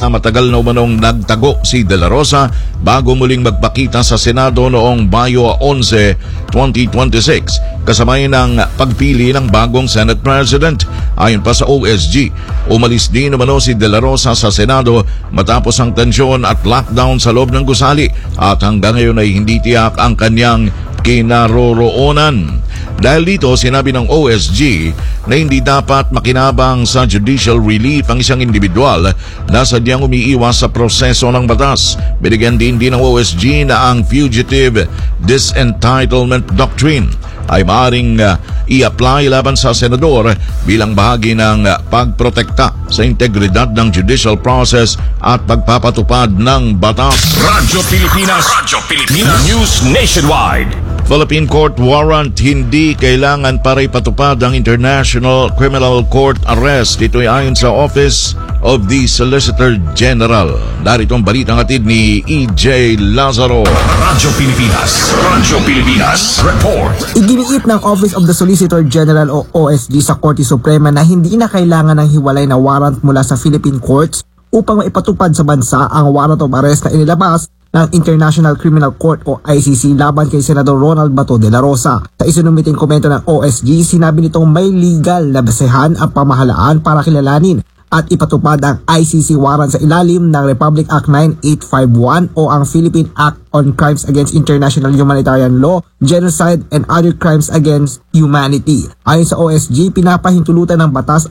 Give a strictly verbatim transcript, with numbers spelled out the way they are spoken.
Matagal na umanong nagtago si De La Rosa bago muling magpakita sa Senado noong Mayo eleven, twenty twenty-six kasabay ng pagpili ng bagong Senate President. Ayon pa sa O S G, umalis din umano si De La Rosa sa Senado matapos ang tensyon at lockdown sa loob ng gusali at hanggang ngayon ay hindi tiyak ang kanyang kinaroroonan. Dahil dito, sinabi ng O S G na hindi dapat makinabang sa judicial relief ang isang individual na sadyang umiiwas sa proseso ng batas. Binigyan din din ng O S G na ang Fugitive Disentitlement Doctrine ay maaaring uh, i-apply laban sa senador bilang bahagi ng uh, pagprotekta sa integridad ng judicial process at pagpapatupad ng batas. Radyo Pilipinas, Radyo Pilipinas, News Nationwide. Philippine Court warrant, hindi kailangan para ipatupad ang International Criminal Court arrest. Ito ay ayon sa Office of the Solicitor General. Narito ang balitang hatid ni E J Lazaro. Radyo Pilipinas, Radyo Pilipinas, report. Iginiit ng Office of the Solicitor General o O S G sa Korte Suprema na hindi na kailangan ng hiwalay na warrant mula sa Philippine Courts upang maipatupad sa bansa ang warrant of arrest na inilabas ng International Criminal Court o I C C laban kay Senador Ronald Bato de la Rosa. Sa isinumiting komento ng O S G, sinabi nitong may legal na basehan ang pamahalaan para kilalanin at ipatupad ang I C C warrant sa ilalim ng Republic Act nine eight five one o ang Philippine Act on Crimes Against International Humanitarian Law, Genocide and Other Crimes Against Humanity. Ayon sa O S G, pinapahintulutan ng batas